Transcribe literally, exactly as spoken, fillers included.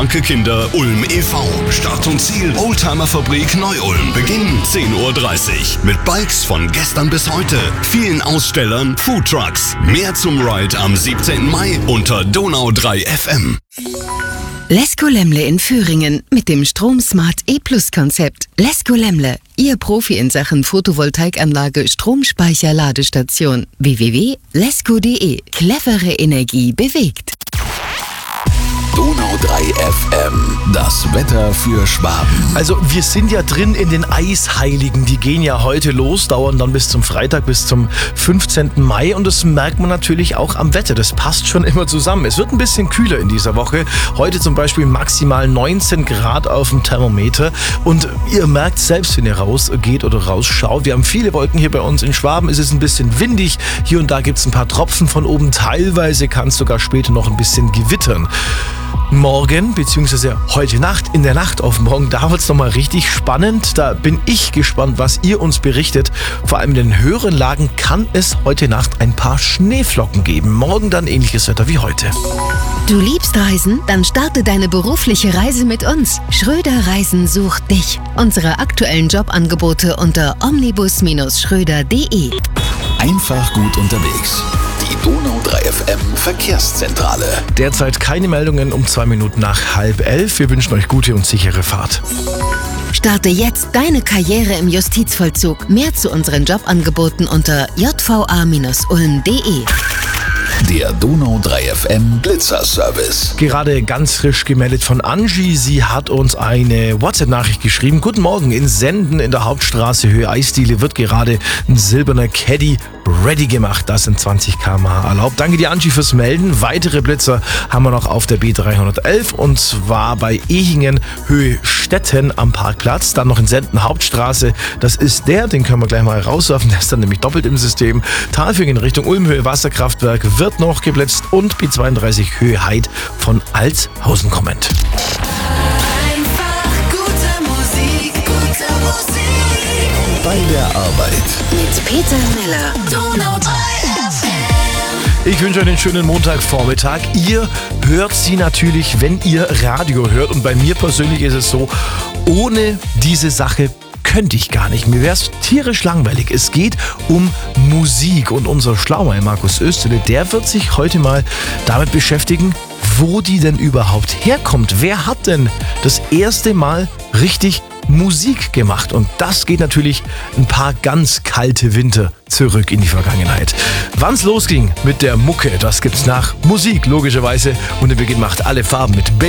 Kranke Kinder Ulm e V Start und Ziel Oldtimerfabrik Neu-Ulm. Beginn zehn Uhr dreißig. Mit Bikes von gestern bis heute, vielen Ausstellern, Foodtrucks. Mehr zum Ride am siebzehnten Mai unter Donau drei F M. Lesko Lemle in Föhringen mit dem StromSmart E-Plus-Konzept. Lesko Lemle, Ihr Profi in Sachen Photovoltaikanlage, Stromspeicher, Ladestation. w w w punkt lesko punkt de. Clevere Energie bewegt. Donau drei F M, das Wetter für Schwaben. Also wir sind ja drin in den Eisheiligen. Die gehen ja heute los, dauern dann bis zum Freitag, bis zum fünfzehnten Mai. Und das merkt man natürlich auch am Wetter. Das passt schon immer zusammen. Es wird ein bisschen kühler in dieser Woche. Heute zum Beispiel maximal neunzehn Grad auf dem Thermometer. Und ihr merkt selbst, wenn ihr rausgeht oder rausschaut, wir haben viele Wolken hier bei uns in Schwaben. Es ist ein bisschen windig. Hier und da gibt es ein paar Tropfen von oben. Teilweise kann es sogar später noch ein bisschen gewittern. Morgen, beziehungsweise heute Nacht, in der Nacht auf morgen, da wird es nochmal richtig spannend. Da bin ich gespannt, was ihr uns berichtet. Vor allem in den höheren Lagen kann es heute Nacht ein paar Schneeflocken geben. Morgen dann ähnliches Wetter wie heute. Du liebst Reisen? Dann starte deine berufliche Reise mit uns. Schröder Reisen sucht dich. Unsere aktuellen Jobangebote unter omnibus Schröder punkt de. Einfach gut unterwegs. Die Donau drei F M Verkehrszentrale. Derzeit keine Meldungen um zwei Minuten nach halb elf. Wir wünschen euch gute und sichere Fahrt. Starte jetzt deine Karriere im Justizvollzug. Mehr zu unseren Jobangeboten unter j v a ulm punkt de. Der Donau drei F M Blitzerservice. Gerade ganz frisch gemeldet von Angie. Sie hat uns eine WhatsApp-Nachricht geschrieben. Guten Morgen, in Senden in der Hauptstraße Höhe Eisdiele wird gerade ein silberner Caddy ready gemacht. Das sind zwanzig Kilometer pro Stunde erlaubt. Danke dir, Angie, fürs Melden. Weitere Blitzer haben wir noch auf der B dreihundertelf und zwar bei Ehingen Höhe Stetten am Parkplatz. Dann noch in Senden Hauptstraße. Das ist der, den können wir gleich mal rauswerfen. Der ist dann nämlich doppelt im System. Talfingen Richtung Ulm Höhe Wasserkraftwerk wird noch geblitzt und B zweiunddreißig Höhe Heid von Altshausen kommend. Einfach gute Musik, gute Musik. Bei der Arbeit. Mit Peter Miller. Donau drei F M. Ich wünsche euch einen schönen Montagvormittag. Ihr hört sie natürlich, wenn ihr Radio hört. Und bei mir persönlich ist es so, ohne diese Sache könnte ich gar nicht. Mir wäre es tierisch langweilig. Es geht um Musik und unser Schlauer Markus Österle, der wird sich heute mal damit beschäftigen, wo die denn überhaupt herkommt. Wer hat denn das erste Mal richtig Musik gemacht? Und das geht natürlich ein paar ganz kalte Winter zurück in die Vergangenheit. Wann es losging mit der Mucke, das gibt's nach Musik logischerweise. Und der Beginn macht alle Farben mit